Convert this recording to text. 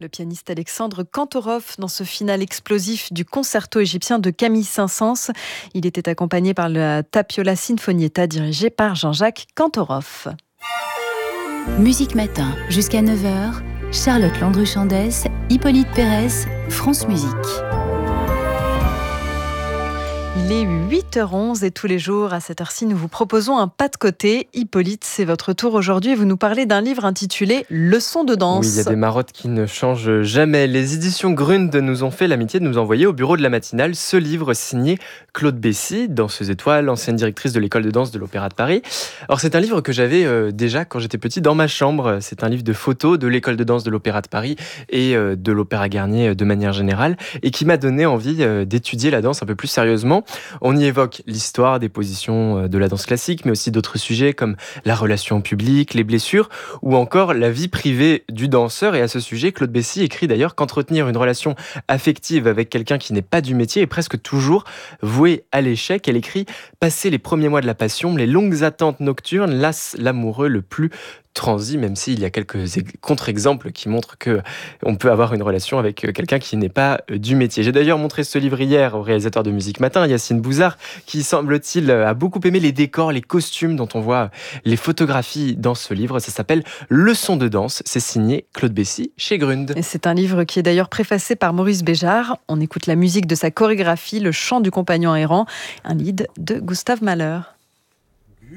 Le pianiste Alexandre Kantorov dans ce final explosif du concerto égyptien de Camille Saint-Saëns. Il était accompagné par la Tapiola Sinfonietta dirigée par Jean-Jacques Kantorov. Musique Matin jusqu'à 9h, Charlotte Landru-Chandès, Hippolyte Pérez, France Musique. Il est 8h11 et tous les jours à cette heure-ci, nous vous proposons un pas de côté. Hippolyte, c'est votre tour aujourd'hui et vous nous parlez d'un livre intitulé Leçons de danse. Oui, il y a des marottes qui ne changent jamais. Les éditions Grund nous ont fait l'amitié de nous envoyer au bureau de la matinale ce livre signé Claude Bessy, danseuse étoile, ancienne directrice de l'école de danse de l'Opéra de Paris. Alors c'est un livre que j'avais déjà quand j'étais petit dans ma chambre. C'est un livre de photos de l'école de danse de l'Opéra de Paris et de l'Opéra Garnier de manière générale et qui m'a donné envie d'étudier la danse un peu plus sérieusement. On y évoque l'histoire des positions de la danse classique, mais aussi d'autres sujets comme la relation au public, les blessures ou encore la vie privée du danseur. Et à ce sujet, Claude Bessy écrit d'ailleurs qu'entretenir une relation affective avec quelqu'un qui n'est pas du métier est presque toujours voué à l'échec. Elle écrit « Passer les premiers mois de la passion, les longues attentes nocturnes lassent l'amoureux le plus transi », même s'il y a quelques contre-exemples qui montrent qu'on peut avoir une relation avec quelqu'un qui n'est pas du métier. J'ai d'ailleurs montré ce livre hier au réalisateur de Musique Matin, Yacine Bouzard, qui semble-t-il a beaucoup aimé les décors, les costumes dont on voit les photographies dans ce livre. Ça s'appelle Leçons de danse, c'est signé Claude Bessy chez Grund. Et c'est un livre qui est d'ailleurs préfacé par Maurice Béjart. On écoute la musique de sa chorégraphie, Le chant du compagnon errant, un lead de Gustave Mahler.